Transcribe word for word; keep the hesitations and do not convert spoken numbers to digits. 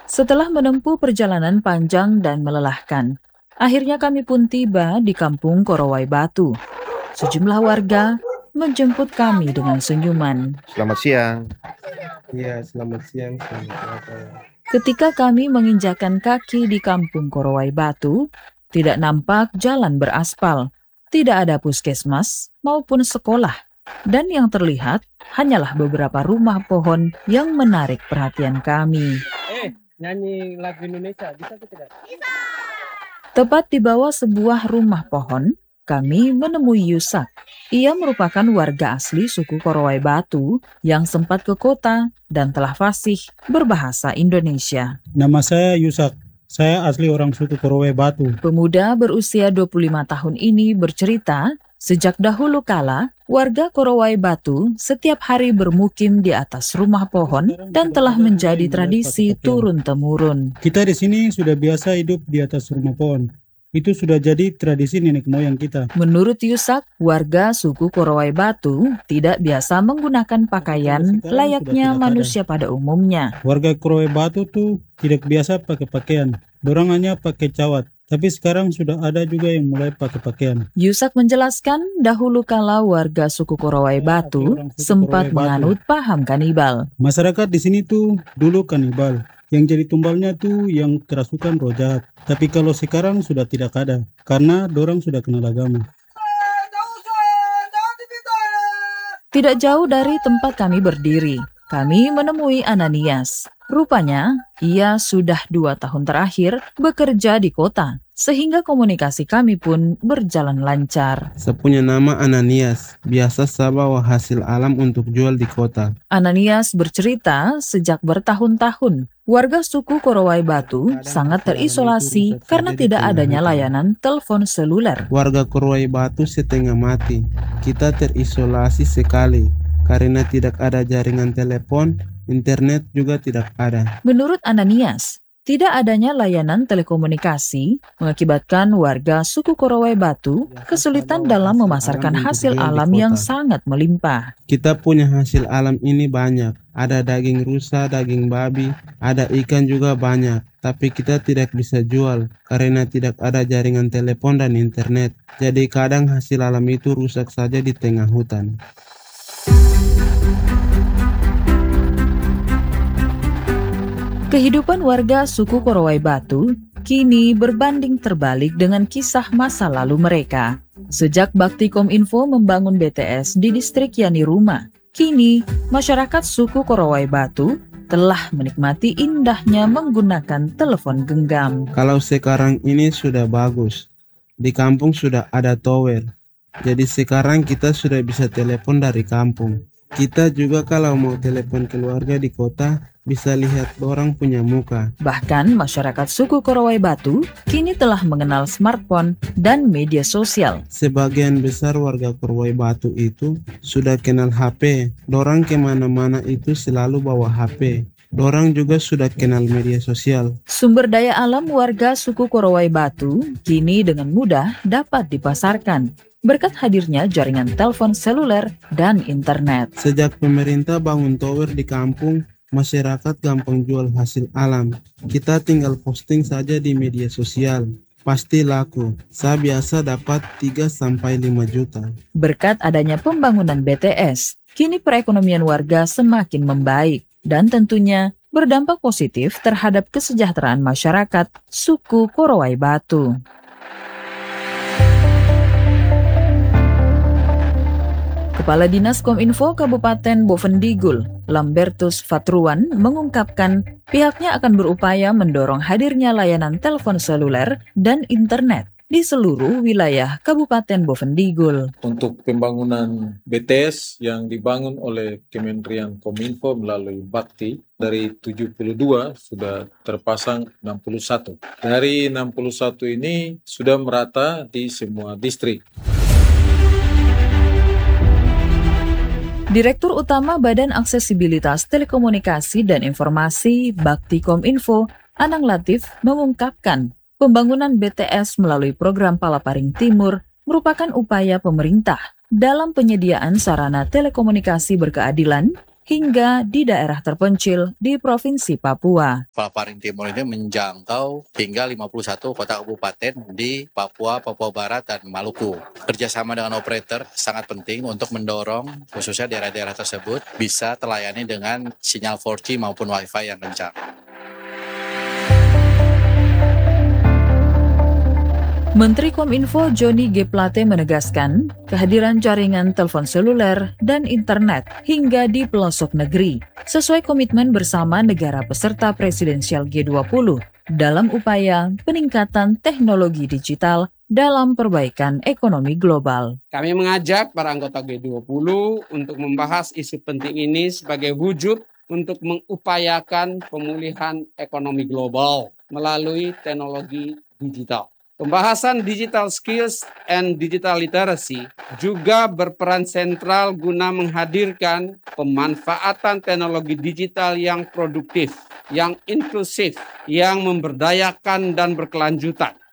Setelah menempuh perjalanan panjang dan melelahkan, akhirnya kami pun tiba di kampung Korowai Batu. Sejumlah warga menjemput kami dengan senyuman. Selamat siang. Iya, selamat siang. Selamat siang. Ketika kami menginjakan kaki di kampung Korowai Batu, tidak nampak jalan beraspal, tidak ada puskesmas maupun sekolah, dan yang terlihat hanyalah beberapa rumah pohon yang menarik perhatian kami. Eh, nyanyi lagu Indonesia, bisa tidak? Bisa! Tepat di bawah sebuah rumah pohon, kami menemui Yusak. Ia merupakan warga asli suku Korowai Batu yang sempat ke kota dan telah fasih berbahasa Indonesia. Nama saya Yusak. Saya asli orang suku Korowai Batu. Pemuda berusia dua puluh lima tahun ini bercerita, sejak dahulu kala, warga Korowai Batu setiap hari bermukim di atas rumah pohon dan telah menjadi tradisi turun-temurun. Kita di sini sudah biasa hidup di atas rumah pohon. Itu sudah jadi tradisi nenek moyang kita. Menurut Yusak, warga suku Korowai Batu tidak biasa menggunakan pakaian layaknya manusia pada umumnya. Warga Korowai Batu tuh tidak biasa pakai pakaian. Dorang hanya pakai cawat. Tapi sekarang sudah ada juga yang mulai pakai pakaian. Yusak menjelaskan dahulu kala warga suku Korowai Batu sempat menganut paham kanibal. Masyarakat di sini tuh dulu kanibal. Yang jadi tumbalnya tuh yang kerasukan roh jahat. Tapi kalau sekarang sudah tidak ada. Karena dorang sudah kenal agama. Tidak jauh dari tempat kami berdiri, kami menemui Ananias. Rupanya, ia sudah dua tahun terakhir bekerja di kota, sehingga komunikasi kami pun berjalan lancar. Saya punya nama Ananias, biasa saya bawa hasil alam untuk jual di kota. Ananias bercerita sejak bertahun-tahun, warga suku Korowai Batu sangat terisolasi karena tidak adanya layanan telepon seluler. Warga Korowai Batu setengah mati, kita terisolasi sekali karena tidak ada jaringan telepon. Internet juga tidak ada. Menurut Ananias, tidak adanya layanan telekomunikasi mengakibatkan warga suku Korowai Batu kesulitan dalam memasarkan hasil alam yang sangat melimpah. Kita punya hasil alam ini banyak. Ada daging rusa, daging babi, ada ikan juga banyak. Tapi kita tidak bisa jual karena tidak ada jaringan telepon dan internet. Jadi kadang hasil alam itu rusak saja di tengah hutan. Kehidupan warga suku Korowai Batu kini berbanding terbalik dengan kisah masa lalu mereka. Sejak Bakti Kominfo membangun B T S di distrik Yaniruma, kini masyarakat suku Korowai Batu telah menikmati indahnya menggunakan telepon genggam. Kalau sekarang ini sudah bagus, di kampung sudah ada tower, jadi sekarang kita sudah bisa telepon dari kampung. Kita juga kalau mau telepon keluarga di kota, bisa lihat orang punya muka. Bahkan masyarakat suku Korowai Batu kini telah mengenal smartphone dan media sosial. Sebagian besar warga Korowai Batu itu sudah kenal H P. Dorang kemana-mana itu selalu bawa H P. Dorang juga sudah kenal media sosial. Sumber daya alam warga suku Korowai Batu kini dengan mudah dapat dipasarkan berkat hadirnya jaringan telepon seluler dan internet. Sejak pemerintah bangun tower di kampung, masyarakat gampang jual hasil alam. Kita tinggal posting saja di media sosial. Pasti laku. Saya biasa dapat tiga sampai lima juta. Berkat adanya pembangunan B T S, kini perekonomian warga semakin membaik dan tentunya berdampak positif terhadap kesejahteraan masyarakat suku Korowai Batu. Kepala Dinas Kominfo Kabupaten Bovendigul, Lambertus Fatruan, mengungkapkan pihaknya akan berupaya mendorong hadirnya layanan telepon seluler dan internet di seluruh wilayah Kabupaten Bovendigul. Untuk pembangunan B T S yang dibangun oleh Kementerian Kominfo melalui Bakti, dari tujuh puluh dua sudah terpasang enam puluh satu. Dari enam puluh satu ini sudah merata di semua distrik. Direktur Utama Badan Aksesibilitas Telekomunikasi dan Informasi Bakti Kominfo, Anang Latif, mengungkapkan pembangunan B T S melalui program Palaparing Timur merupakan upaya pemerintah dalam penyediaan sarana telekomunikasi berkeadilan hingga di daerah terpencil di Provinsi Papua. Paparing Timur ini menjangkau hingga lima puluh satu kota kabupaten di Papua, Papua Barat, dan Maluku. Kerjasama dengan operator sangat penting untuk mendorong khususnya daerah-daerah tersebut bisa terlayani dengan sinyal empat G maupun Wi-Fi yang kencang. Menteri Kominfo Johnny G. Plate menegaskan kehadiran jaringan telepon seluler dan internet hingga di pelosok negeri sesuai komitmen bersama negara peserta presidensial G dua puluh dalam upaya peningkatan teknologi digital dalam perbaikan ekonomi global. Kami mengajak para anggota G dua puluh untuk membahas isu penting ini sebagai wujud untuk mengupayakan pemulihan ekonomi global melalui teknologi digital. Pembahasan digital skills and digital literacy juga berperan sentral guna menghadirkan pemanfaatan teknologi digital yang produktif, yang inklusif, yang memberdayakan dan berkelanjutan.